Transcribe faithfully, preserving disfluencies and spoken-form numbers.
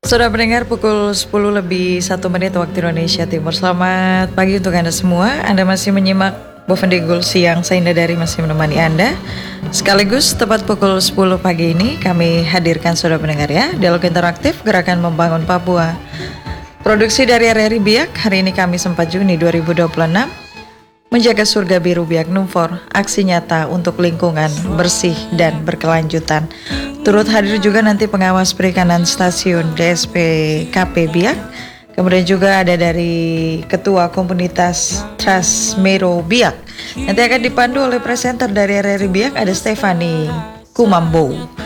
Sudah mendengar pukul sepuluh lebih satu menit waktu Indonesia Timur. Selamat pagi untuk Anda semua. Anda masih menyimak Bovendigul Siang, saya Indah Dari masih menemani Anda. Sekaligus tepat pukul sepuluh pagi ini kami hadirkan sudah mendengar ya Dialog Interaktif Gerakan Membangun Papua. Produksi dari R R I Biak hari ini Kamis empat Juni dua ribu dua puluh enam. Menjaga surga biru Biak Numfor, aksi nyata untuk lingkungan bersih dan berkelanjutan. Turut hadir juga nanti pengawas perikanan stasiun D S P K P Biak. Kemudian juga ada dari Ketua Komunitas Trasmero Biak. Nanti akan dipandu oleh presenter dari R R I Biak, ada Stefani Kumambo.